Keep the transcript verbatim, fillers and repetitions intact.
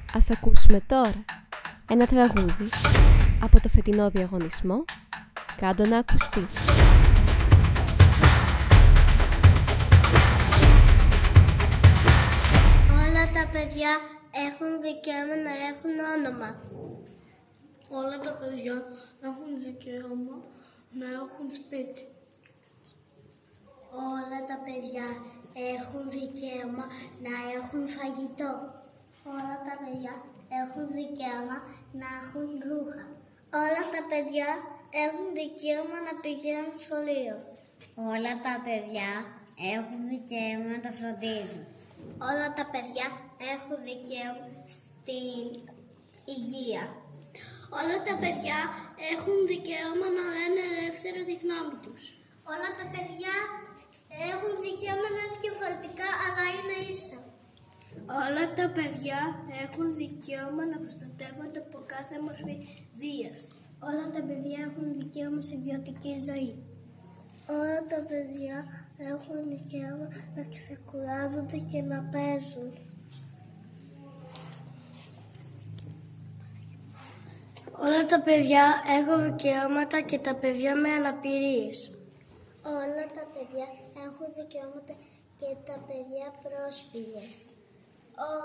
Ας ακούσουμε τώρα ένα τραγούδι από το φετινό διαγωνισμό «Κάντο να ακουστεί». Όλα τα παιδιά έχουν δικαίωμα να έχουν όνομα. Όλα τα παιδιά έχουν δικαίωμα να έχουν σπίτι. Όλα τα παιδιά έχουν δικαίωμα να έχουν φαγητό. Όλα τα παιδιά έχουν δικαίωμα να έχουν ρούχα. Όλα τα παιδιά έχουν δικαίωμα να πηγαίνουν σχολείο. Όλα τα παιδιά έχουν δικαίωμα να τα φροντίζουν. Όλα τα παιδιά έχουν δικαίωμα στην υγεία. Όλα τα παιδιά έχουν δικαίωμα να λένε ελεύθερα τη γνώμη τους. Όλα τα παιδιά έχουν δικαίωμα να είναι διαφορετικά, αλλά είναι ίσα. Όλα τα παιδιά έχουν δικαίωμα να προστατεύονται από κάθε μορφή βίας. Όλα τα παιδιά έχουν δικαίωμα σε ποιοτική ζωή. Όλα τα παιδιά έχουν δικαίωμα να ξεκουράζονται και να παίζουν. Όλα τα παιδιά έχουν δικαιώματα και τα παιδιά με αναπηρίες. Όλα τα παιδιά έχουν δικαιώματα και τα παιδιά πρόσφυγες.